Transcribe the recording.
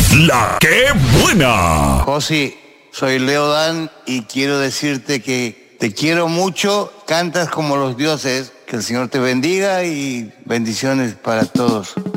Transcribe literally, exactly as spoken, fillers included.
La que buena. Josi, soy Leo Dan y quiero decirte que te quiero mucho, cantas como los dioses, que el Señor te bendiga y bendiciones para todos.